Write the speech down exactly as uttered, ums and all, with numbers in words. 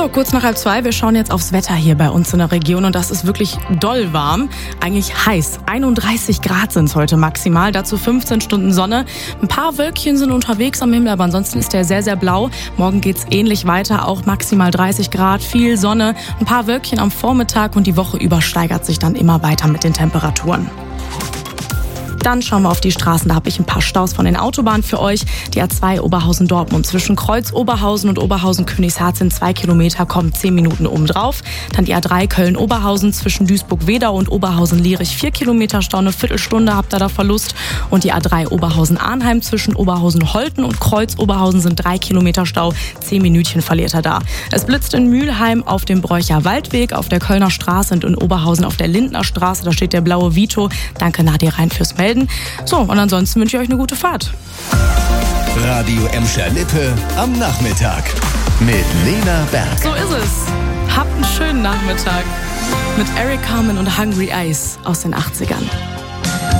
So, kurz nach halb zwei. Wir schauen jetzt aufs Wetter hier bei uns in der Region und das ist wirklich doll warm. Eigentlich heiß. einunddreißig Grad sind es heute maximal. Dazu fünfzehn Stunden Sonne. Ein paar Wölkchen sind unterwegs am Himmel, aber ansonsten ist der sehr, sehr blau. Morgen geht's ähnlich weiter. Auch maximal dreißig Grad, viel Sonne. Ein paar Wölkchen am Vormittag und die Woche über steigert sich dann immer weiter mit den Temperaturen. Dann schauen wir auf die Straßen, da habe ich ein paar Staus von den Autobahnen für euch. Die A zwei Oberhausen-Dortmund zwischen Kreuz Oberhausen und Oberhausen-Königshardt sind zwei Kilometer, kommen zehn Minuten obendrauf. Dann die A drei Köln-Oberhausen zwischen Duisburg-Wedau und Oberhausen-Lierich, vier Kilometer Stau, eine Viertelstunde habt ihr da Verlust. Und die A drei Oberhausen-Arnheim zwischen Oberhausen-Holten und Kreuz Oberhausen sind drei Kilometer Stau, zehn Minütchen verliert er da. Es blitzt in Mülheim auf dem Bräucher Waldweg, auf der Kölner Straße und in Oberhausen auf der Lindner Straße, da steht der blaue Vito. Danke Nadia Rhein fürs Melden. So, und ansonsten wünsche ich euch eine gute Fahrt. Radio Emscher Lippe am Nachmittag mit Lena Berg. So ist es. Habt einen schönen Nachmittag mit Eric Carmen und Hungry Eyes aus den achtzigern.